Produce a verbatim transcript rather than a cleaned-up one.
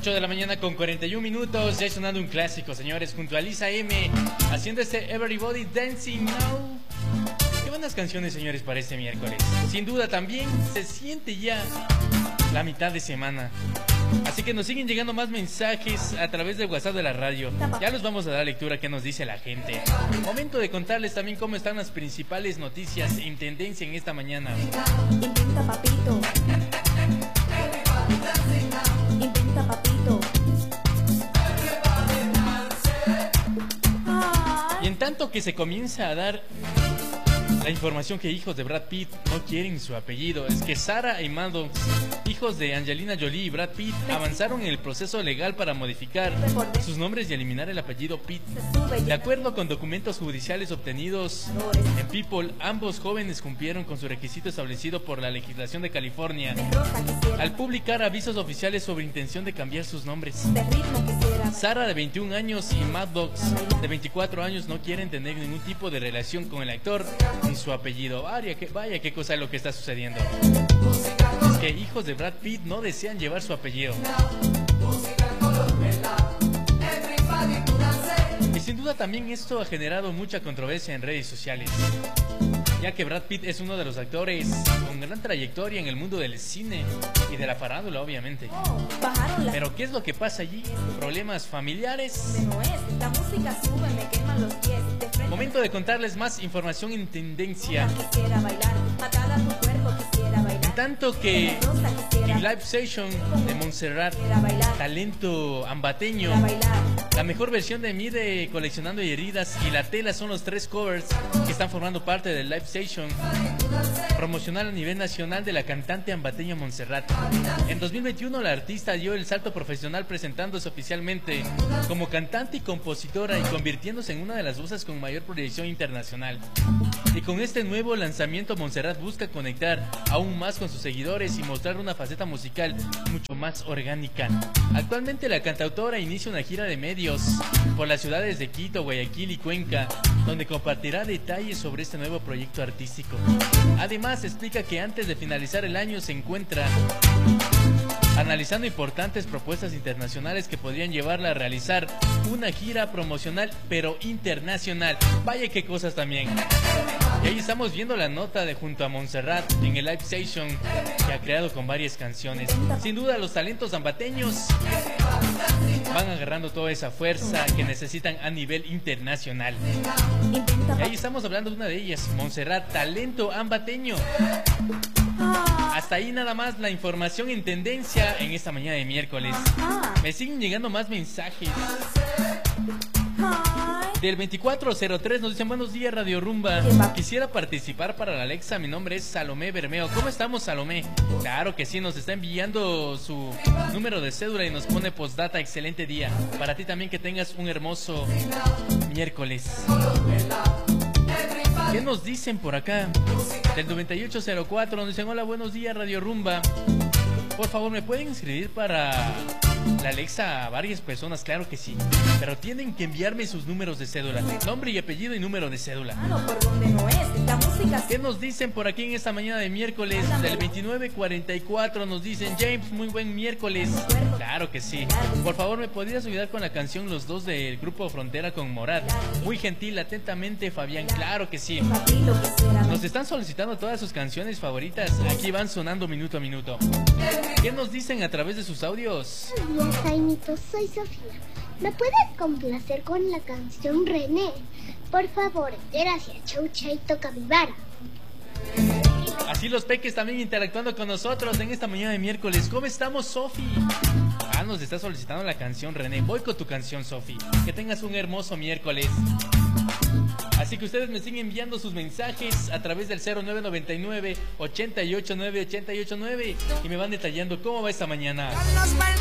ocho de la mañana con cuarenta y un minutos, ya sonando un clásico, señores, junto a Lisa M, haciendo este Everybody Dancing Now. Qué buenas canciones, señores, para este miércoles. Sin duda también se siente ya la mitad de semana. Así que nos siguen llegando más mensajes a través del WhatsApp de la radio. Ya los vamos a dar lectura que nos dice la gente. Momento de contarles también cómo están las principales noticias en tendencia en esta mañana. Intenta, papito. Intenta, papito. Y en tanto que se comienza a dar la información que hijos de Brad Pitt no quieren su apellido, es que Sarah y Maddox, hijos de Angelina Jolie y Brad Pitt, avanzaron en el proceso legal para modificar sus nombres y eliminar el apellido Pitt. De acuerdo con documentos judiciales obtenidos en People, ambos jóvenes cumplieron con su requisito establecido por la legislación de California al publicar avisos oficiales sobre intención de cambiar sus nombres. Sarah, de veintiún años, y Maddox, de veinticuatro años, no quieren tener ningún tipo de relación con el actor ni su apellido. Vaya, que, vaya qué cosa es lo que está sucediendo. Es que hijos de Brad Pitt no desean llevar su apellido. Y sin duda también esto ha generado mucha controversia en redes sociales, ya que Brad Pitt es uno de los actores con gran trayectoria en el mundo del cine y de la farándula, obviamente. Pero ¿qué es lo que pasa allí? ¿Problemas familiares? Momento de contarles más información en tendencia. En tanto que en Live Session de Montserrat, talento ambateño, la mejor versión de Mide, Coleccionando Heridas y La Tela son los tres covers que están formando parte del Live Session promocional a nivel nacional de la cantante ambateña Montserrat. En dos mil veintiuno la artista dio el salto profesional presentándose oficialmente como cantante y compositora y convirtiéndose en una de las voces con mayor proyección internacional. Y con este nuevo lanzamiento Montserrat busca conectar aún más con sus seguidores y mostrar una faceta musical mucho más orgánica. Actualmente la cantautora inicia una gira de medios por las ciudades de Quito, Guayaquil y Cuenca, donde compartirá detalles sobre este nuevo proyecto artístico. Además, explica que antes de finalizar el año se encuentra analizando importantes propuestas internacionales que podrían llevarla a realizar una gira promocional pero internacional. Vaya qué cosas también. Y ahí estamos viendo la nota de junto a Montserrat en el Live Session que ha creado con varias canciones. Sin duda los talentos ambateños van agarrando toda esa fuerza que necesitan a nivel internacional. Y ahí estamos hablando de una de ellas, Montserrat, talento ambateño. Hasta ahí nada más la información en tendencia en esta mañana de miércoles. Me siguen llegando más mensajes. Del veinticuatro cero tres nos dicen: buenos días, Radio Rumba. Quisiera participar para la Alexa. Mi nombre es Salomé Bermeo. ¿Cómo estamos, Salomé? Claro que sí, nos está enviando su número de cédula y nos pone postdata. Excelente día. Para ti también, que tengas un hermoso miércoles. ¿Qué nos dicen por acá? Del noventa y ocho cero cuatro nos dicen: hola, buenos días, Radio Rumba. Por favor, ¿me pueden inscribir para la Alexa a varias personas? Claro que sí, pero tienen que enviarme sus números de cédula, nombre y apellido y número de cédula. ¿Qué nos dicen por aquí en esta mañana de miércoles? Del veintinueve cuarenta y cuatro nos dicen: James, muy buen miércoles. Claro que sí. Por favor, ¿me podrías ayudar con la canción Los Dos del grupo Frontera con Morat? Muy gentil, atentamente, Fabián. Claro que sí. Nos están solicitando todas sus canciones favoritas. Aquí van sonando minuto a minuto. ¿Qué nos dicen a través de sus audios? Hola, Jaimito, soy Sofía. ¿Me puedes complacer con la canción René? Por favor, gracias. Chau, chaito, capibara. Así los peques también interactuando con nosotros en esta mañana de miércoles. ¿Cómo estamos, Sofi? Ah, nos está solicitando la canción René. Voy con tu canción, Sofi. Que tengas un hermoso miércoles. Así que ustedes me siguen enviando sus mensajes a través del cero nueve noventa y nueve, ochenta y ocho nueve, ochenta y ocho nueve y me van detallando cómo va esta mañana.